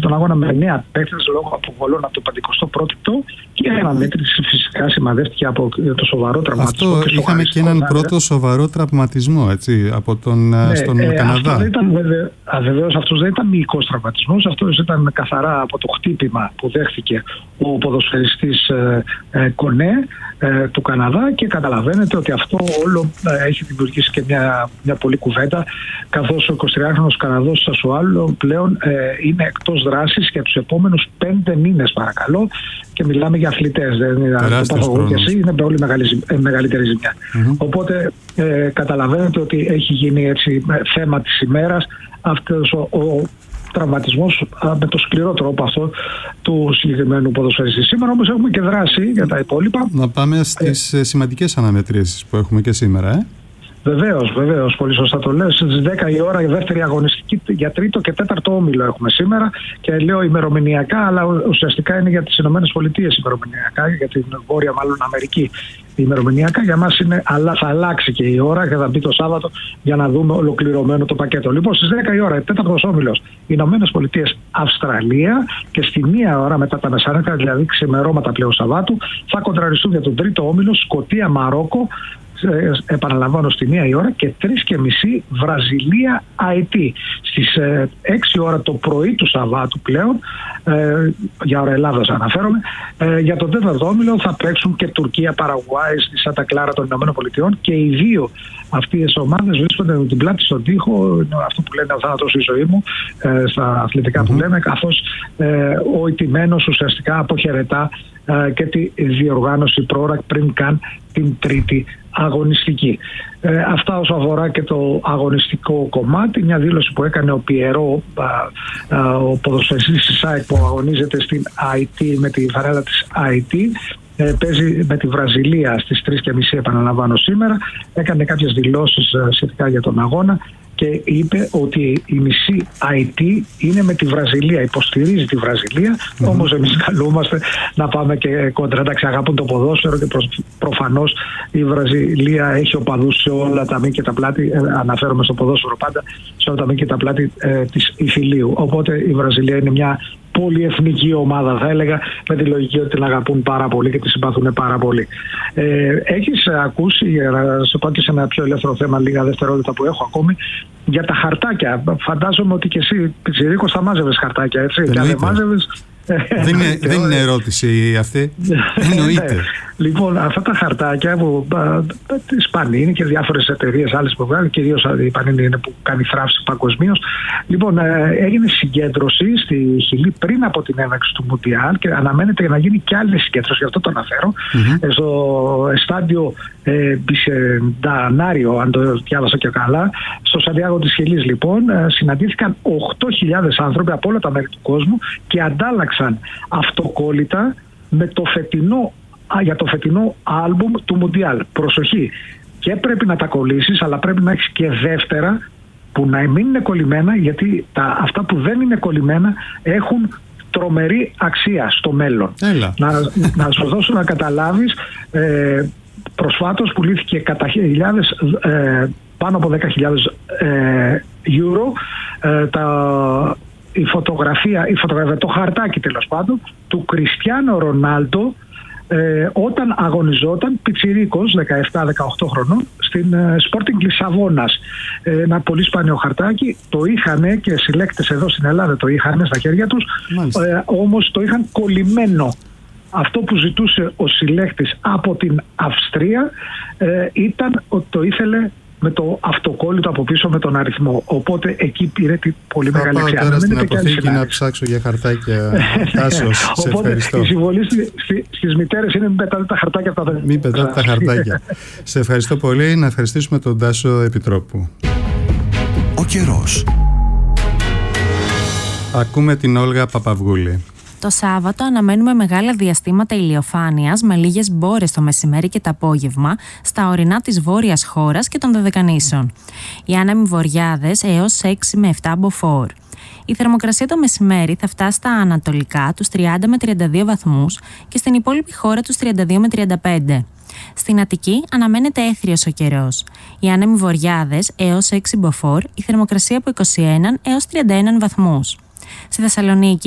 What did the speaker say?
στον αγώνα με 9 παίκτες λόγω αποβολών από το 51ο και η αναμέτρηση φυσικά σημαδεύτηκε από το σοβαρό τραυματισμό. Αυτό είχαμε και έναν πρώτο σοβαρό τραυματισμό, έτσι, από στον Καναδά. Βεβαίως αυτός δεν ήταν μυϊκός τραυματισμός, αυτός ήταν καθαρά από το χτύπημα που δέχθηκε ο ποδοσφαιριστής Κονέ του Καναδά, και καταλαβαίνετε ότι αυτό όλο έχει δημιουργήσει και μια πολλή κουβέντα, καθώς ο 23χρονος Καναδός Σασουάλο πλέον είναι εκτός δράσης για τους επόμενους 5 μήνες, παρακαλώ, και μιλάμε για αθλητές, δεν είναι πολύ μεγαλύτερη ζημιά. Οπότε καταλαβαίνετε ότι έχει γίνει έτσι θέμα της ημέρας αυτός ο τραυματισμός με το σκληρό τρόπο αυτό του συγκεκριμένου ποδοσφαιριστή. Σήμερα όμως έχουμε και δράση για τα υπόλοιπα. Να πάμε στις σημαντικές αναμετρήσεις που έχουμε και σήμερα. Βεβαίως, πολύ σωστά το λέω. Στις 10 η ώρα η δεύτερη αγωνιστική για τρίτο και τέταρτο όμιλο έχουμε σήμερα, και λέω ημερομηνιακά, αλλά ουσιαστικά είναι για τις Ηνωμένες Πολιτείες ημερομηνιακά, για την Βόρεια μάλλον Αμερική ημερομηνιακά. Για μας είναι, αλλά θα αλλάξει και η ώρα και θα μπει το Σάββατο για να δούμε ολοκληρωμένο το πακέτο. Λοιπόν, στις 10 η ώρα, τέταρτος όμιλος, Ηνωμένες Πολιτείες Αυστραλία, και στη 1 ώρα μετά τα μεσάνυχτα, δηλαδή ξημερώματα πλέον Σαββάτου, θα κοντραριστούν για τον τρίτο όμιλο Σκωτία Μαρόκο. Επαναλαμβάνω, στη 1 η ώρα, και 3:30 Βραζιλία ΑΕΤ. Στις 6 ώρα το πρωί του Σαββάτου πλέον, για ώρα Ελλάδας αναφέρομαι, για τον τέταρτο όμιλο θα παίξουν και Τουρκία Παραγουάη στη Σάντα Κλάρα των Ηνωμένων Πολιτειών, και οι δύο αυτές ομάδες βρίσκονται με την πλάτη στον τοίχο, αυτό που λένε ο θάνατος η ζωή μου στα αθλητικά που λέμε, καθώς ο ηττημένος ουσιαστικά αποχαιρετά και τη διοργάνωση πρόωρα πριν καν την τρίτη αγωνιστική. Αυτά όσο αφορά και το αγωνιστικό κομμάτι. Μια δήλωση που έκανε ο Πιερό, ο ποδοσφαιριστής της ΑΕΚ που αγωνίζεται στην IT με τη φανέλα της IT, παίζει με τη Βραζιλία στις 3:30, επαναλαμβάνω σήμερα. Έκανε κάποιες δηλώσεις σχετικά για τον αγώνα και είπε ότι η μισή IT είναι με τη Βραζιλία, υποστηρίζει τη Βραζιλία, όμως εμείς καλούμαστε να πάμε και κόντρα. Εντάξει, αγαπούν το ποδόσφαιρο και προφανώς η Βραζιλία έχει οπαδούς σε όλα τα μήκη και τα πλάτη, αναφέρομαι στο ποδόσφαιρο πάντα, σε όλα τα μήκη και τα πλάτη της Ιφιλίου. Οπότε η Βραζιλία είναι μια πολυεθνική ομάδα, θα έλεγα, με τη λογική ότι την αγαπούν πάρα πολύ και τη συμπαθούν πάρα πολύ. Έχεις ακούσει, για να σε πάω και σε ένα πιο ελεύθερο θέμα, λίγα δευτερόλεπτα που έχω ακόμη, για τα χαρτάκια? Φαντάζομαι ότι και εσύ, Πιτσιρίκος, θα μάζευες χαρτάκια, έτσι? Και αν δεν μάζευες... Δεν είναι ερώτηση αυτή. Εννοείται. Λοιπόν, αυτά τα χαρτάκια που της Πανίνη και διάφορες εταιρείες άλλες που βγάλουν, κυρίως η Πανίνη είναι που κάνει θράψη παγκοσμίως. Λοιπόν, έγινε συγκέντρωση στη Χιλή πριν από την έναρξη του Μουντιάλ και αναμένεται να γίνει και άλλη συγκέντρωση, γι' αυτό το αναφέρω. Στο στάδιο Μπισεντανάριο, αν το διάβασα και καλά, στο Σαντιάγο της Χιλής, λοιπόν, συναντήθηκαν 8.000 άνθρωποι από όλα τα μέρη του κόσμου και αντάλλαξαν αυτοκόλλητα με το για το φετινό άλμπουμ του Μουντιάλ. Προσοχή, και πρέπει να τα κολλήσεις, αλλά πρέπει να έχεις και δεύτερα που να μην είναι κολλημένα, γιατί αυτά που δεν είναι κολλημένα έχουν τρομερή αξία στο μέλλον. Να σου δώσω να καταλάβεις, προσφάτως πουλήθηκε κατά χιλιάδες, πάνω από 10.000 euro η φωτογραφία, το χαρτάκι τέλος πάντων του Κριστιάνο Ρονάλντο όταν αγωνιζόταν πιτσιρίκος 17-18 χρονών στην Sporting Λισαβόνας. Ένα πολύ σπάνιο χαρτάκι, το είχαν και συλλέκτες εδώ στην Ελλάδα, το είχαν στα χέρια τους, όμως το είχαν κολλημένο. Αυτό που ζητούσε ο συλλέκτης από την Αυστρία ήταν ότι το ήθελε με το αυτοκόλλητο από πίσω με τον αριθμό. Οπότε εκεί πήρε πολύ μεγάλη αξία. Θα πάω τώρα στην αποθήκη να ψάξω για χαρτάκια. Τάσος, σε ευχαριστώ. Η συμβολή στις μητέρες είναι μην πετάτε τα χαρτάκια από τα παιδιά. Μην πετάτε τα χαρτάκια. Σε ευχαριστώ πολύ. Να ευχαριστήσουμε τον Τάσο Επιτρόπου. Ο καιρός. Ακούμε την Όλγα Παπαυγούλη. Το Σάββατο αναμένουμε μεγάλα διαστήματα ηλιοφάνειας με λίγες μπόρες το μεσημέρι και το απόγευμα στα ορεινά της βόρειας χώρας και των Δωδεκανήσων. Οι άνεμοι βορειάδες έως 6 με 7 μποφόρ. Η θερμοκρασία το μεσημέρι θα φτάσει στα ανατολικά τους 30 με 32 βαθμούς και στην υπόλοιπη χώρα τους 32 με 35. Στην Αττική αναμένεται έθριος ο καιρός. Οι άνεμοι βορειάδες έως 6 μποφόρ, η θερμοκρασία από 21 έως 31 βαθμούς. Στη Θεσσαλονίκη